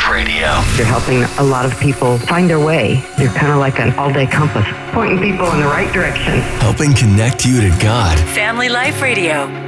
Radio. You're helping a lot of people find their way. You're kind of like an all-day compass, pointing people in the right direction. Helping connect you to God. Family Life Radio.